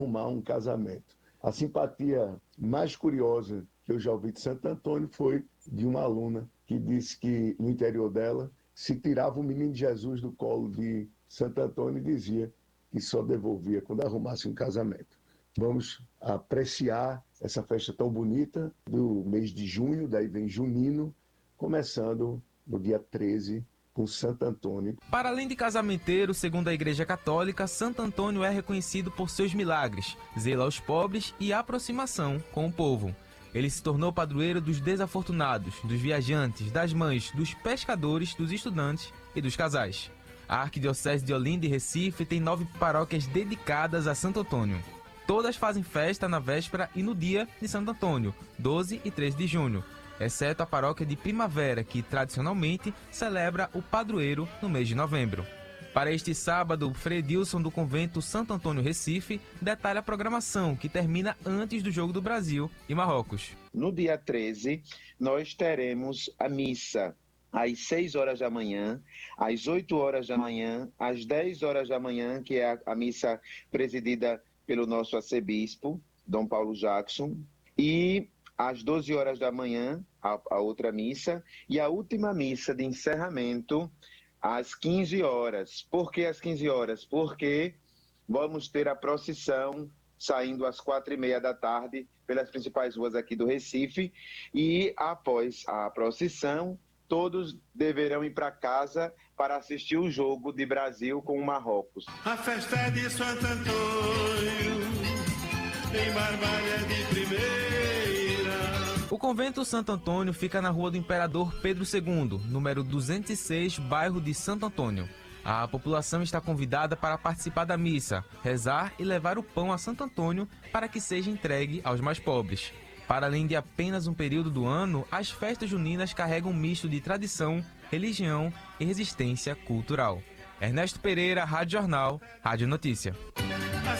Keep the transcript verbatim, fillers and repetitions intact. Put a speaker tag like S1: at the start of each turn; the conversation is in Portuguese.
S1: arrumar um casamento. A simpatia mais curiosa que eu já ouvi de Santo Antônio foi de uma aluna que disse que no interior dela se tirava o menino Jesus do colo de Santo Antônio e dizia que só devolvia quando arrumasse um casamento. Vamos apreciar essa festa tão bonita do mês de junho, daí vem junino, começando no dia treze, com Santo Antônio.
S2: Para além de casamenteiro, segundo a Igreja Católica, Santo Antônio é reconhecido por seus milagres, zelo aos pobres e aproximação com o povo. Ele se tornou padroeiro dos desafortunados, dos viajantes, das mães, dos pescadores, dos estudantes e dos casais. A Arquidiocese de Olinda e Recife tem nove paróquias dedicadas a Santo Antônio. Todas fazem festa na véspera e no dia de Santo Antônio, doze e treze de junho, exceto a paróquia de Primavera, que tradicionalmente celebra o padroeiro no mês de novembro. Para este sábado, o Frei Edilson do convento Santo Antônio Recife detalha a programação, que termina antes do Jogo do Brasil e Marrocos.
S3: No dia treze, nós teremos a missa às seis horas da manhã, às oito horas da manhã, às dez horas da manhã, que é a, a missa presidida pelo nosso arcebispo, Dom Paulo Jackson, e às doze horas da manhã, a, a outra missa, e a última missa de encerramento às quinze horas. Por que às quinze horas? Porque vamos ter a procissão saindo às quatro e meia da tarde pelas principais ruas aqui do Recife, e após a procissão, todos deverão ir para casa para assistir o jogo de Brasil com o Marrocos.
S4: A festa é de Santo Antônio, em Barbalha de primeira.
S2: O convento Santo Antônio fica na Rua do Imperador Pedro segundo, número duzentos e seis, bairro de Santo Antônio. A população está convidada para participar da missa, rezar e levar o pão a Santo Antônio para que seja entregue aos mais pobres. Para além de apenas um período do ano, as festas juninas carregam um misto de tradição, religião e resistência cultural. Ernesto Pereira, Rádio Jornal, Rádio Notícia.